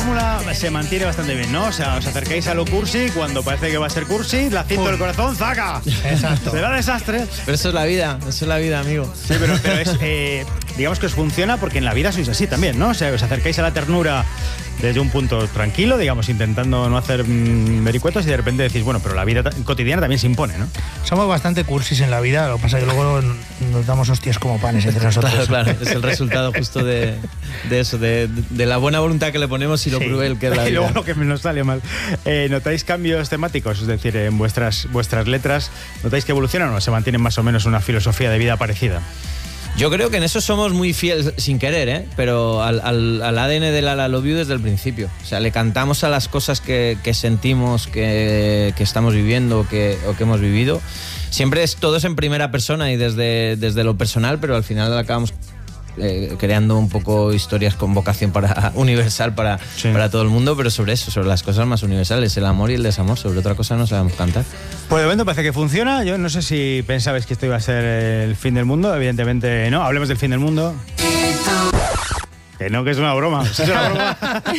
fórmula se mantiene bastante bien, ¿no? O sea, os acercáis a lo cursi, cuando parece que va a ser cursi, la cinta del corazón, ¡zaca! Exacto. Será desastre. Pero eso es la vida, amigo. Sí, pero es, digamos que os funciona porque en la vida sois así también, ¿no? O sea, os acercáis a la ternura desde un punto tranquilo, digamos, intentando no hacer vericuetos, y de repente decís, bueno, pero la vida cotidiana también se impone, ¿no? Somos bastante cursis en la vida, lo que pasa es que luego nos damos hostias como panes entre nosotros. Claro, es el resultado justo de eso, de la buena voluntad que le ponemos y lo cruel que es la vida. Y luego lo que nos sale mal. ¿Notáis cambios temáticos? Es decir, en vuestras letras, ¿notáis que evolucionan o se mantienen más o menos una filosofía de vida parecida? Yo creo que en eso somos muy fieles, sin querer, pero al ADN de La Love You desde el principio. O sea, le cantamos a las cosas que sentimos, que estamos viviendo o que hemos vivido. Siempre todo es en primera persona y desde lo personal, pero al final acabamos creando un poco historias con vocación universal para todo el mundo, pero sobre eso, sobre las cosas más universales, el amor y el desamor. Sobre otra cosa no sabemos cantar. Pues de momento parece que funciona. Yo no sé si pensabais que esto iba a ser el fin del mundo. Evidentemente no. Hablemos del fin del mundo. Que no, que es una broma. ¿Es una broma?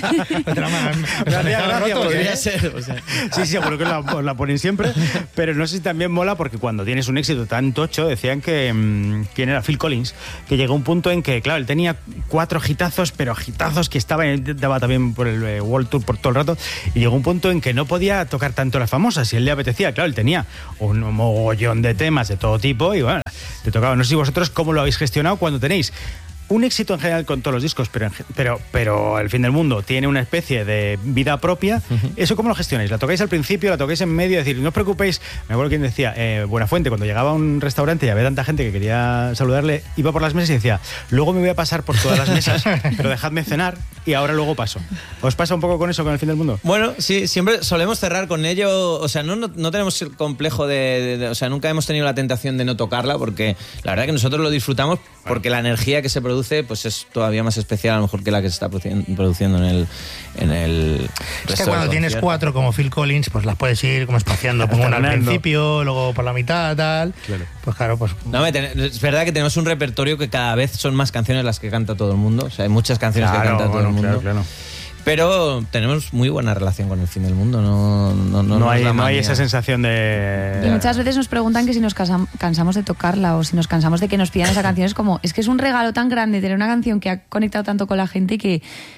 Gracias, podría ser. O sea. Sí, seguro que la ponen siempre. Pero no sé si también mola porque cuando tienes un éxito tan tocho, decían que quién era, Phil Collins, que llegó un punto en que, claro, él tenía 4 hitazos, pero hitazos que daba también por el World Tour por todo el rato, y llegó un punto en que no podía tocar tanto las famosas, si él le apetecía. Claro, él tenía un mogollón de temas de todo tipo y bueno, te tocaba. No sé si vosotros cómo lo habéis gestionado cuando tenéis un éxito en general con todos los discos, pero El fin del mundo tiene una especie de vida propia. ¿Eso cómo lo gestionáis? ¿La tocáis al principio, la tocáis en medio? Es decir, no os preocupéis. Me acuerdo quien decía, Buenafuente, cuando llegaba a un restaurante y había tanta gente que quería saludarle, iba por las mesas y decía, luego me voy a pasar por todas las mesas, pero dejadme cenar y ahora luego paso. ¿Os pasa un poco con eso, con El fin del mundo? Bueno, sí, siempre solemos cerrar con ello. O sea, no tenemos el complejo o sea, nunca hemos tenido la tentación de no tocarla, porque la verdad que nosotros lo disfrutamos porque la energía que se produce pues es todavía más especial a lo mejor que la que se está produciendo en el es que cuando tienes 4 como Phil Collins, pues las puedes ir como espaciando, pongo una al principio, luego por la mitad, tal. Claro. Pues claro, pues no, es verdad que tenemos un repertorio que cada vez son más canciones las que canta todo el mundo. O sea, hay muchas canciones que canta todo el mundo. Claro. Pero tenemos muy buena relación con El fin del mundo. No hay esa sensación de... Y muchas veces nos preguntan que si nos cansamos de tocarla o si nos cansamos de que nos pidan esa canción. Es como, es que es un regalo tan grande tener una canción que ha conectado tanto con la gente que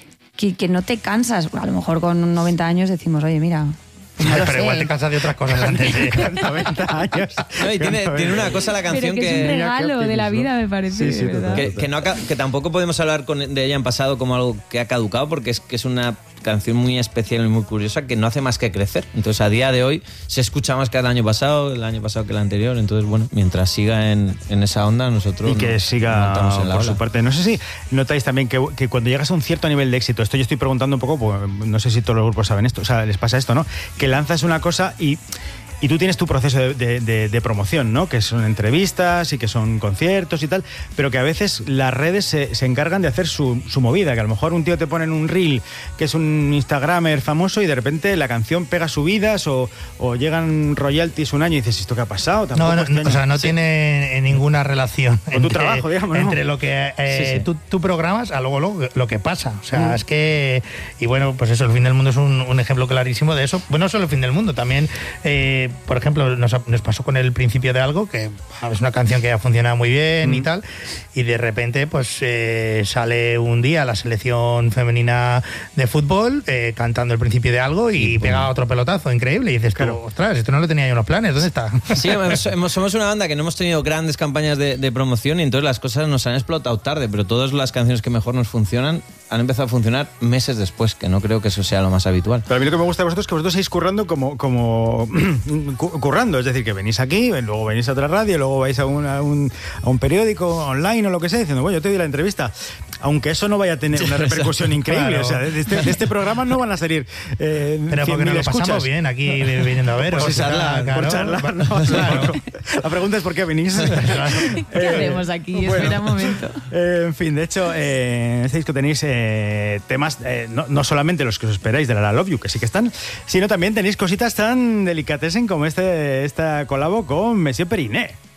no te cansas. A lo mejor con 90 años decimos, oye, mira... pero igual te cansas de otras cosas antes de 90 años. No, y tiene una cosa la canción pero que es un regalo de la vida, me parece. Sí, ¿verdad? Que tampoco podemos hablar de ella en pasado como algo que ha caducado, porque es una canción muy especial y muy curiosa que no hace más que crecer. Entonces, a día de hoy se escucha más que el año pasado que el anterior. Entonces, bueno, mientras siga en esa onda, nosotros... Y que siga por su parte. No sé si notáis también que cuando llegas a un cierto nivel de éxito, esto yo estoy preguntando un poco, pues, no sé si todos los grupos saben esto, o sea, les pasa esto, ¿no? Que lanzas una cosa y tú tienes tu proceso de promoción, ¿no? Que son entrevistas y que son conciertos y tal, pero que a veces las redes se encargan de hacer su movida, que a lo mejor un tío te pone en un reel que es un instagramer famoso y de repente la canción pega subidas o llegan royalties un año y dices, ¿esto qué ha pasado? O sea, no tiene ninguna relación con tu trabajo, digamos, ¿no? Entre lo que tú programas a luego lo que pasa. O sea, es que... Y bueno, pues eso, El fin del mundo es un ejemplo clarísimo de eso. Bueno, no solo El fin del mundo, también... por ejemplo, nos pasó con El principio de algo, que es una canción que ha funcionado muy bien y tal, y de repente pues sale un día la selección femenina de fútbol cantando El principio de algo y pega otro pelotazo increíble, y dices, claro, ostras, esto no lo tenía yo en los planes, ¿dónde está? Sí, somos una banda que no hemos tenido grandes campañas de promoción y entonces las cosas nos han explotado tarde, pero todas las canciones que mejor nos funcionan han empezado a funcionar meses después, que no creo que eso sea lo más habitual. Pero a mí lo que me gusta de vosotros es que vosotros seguís currando como currando, es decir, que venís aquí, luego venís a otra radio, luego vais a un periódico online o lo que sea, diciendo, bueno, yo te doy la entrevista, aunque eso no vaya a tener una repercusión increíble, claro. O sea, de este programa no van a salir pero porque nos lo pasamos bien aquí viniendo a ver. Por charlar, no, claro. La pregunta es ¿por qué venís? ¿Qué hacemos aquí? Espera un momento. En fin, de hecho, en este disco tenéis temas, no solamente los que os esperáis de La Love You, que sí que están, sino también tenéis cositas tan delicatessen como esta colabo con Monsieur Periné.